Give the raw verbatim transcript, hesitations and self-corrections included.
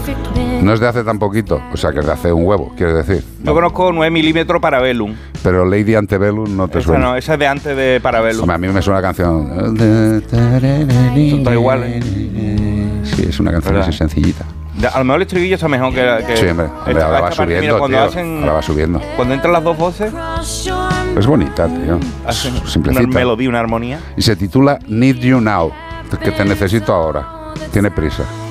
No es de hace tan poquito, o sea que es de hace un huevo, quieres decir. Yo conozco nueve milímetros Parabellum. Pero Lady Antebellum no te Esa suena. no, esa es de antes de Parabellum. Hombre, a mí me suena la canción. Está igual, ¿eh? Sí, es una canción ¿verdad? así sencillita. De- a lo mejor el estribillo está mejor que... que Sí, hombre, hombre, esta- ahora va esta parte, subiendo, mira, cuando tío. hacen- Ahora va subiendo. Cuando entran las dos voces, Es bonita, tío. hacen una Simplecita. melodía, una armonía. Y se titula Need You Now, que te necesito ahora. Tiene prisa.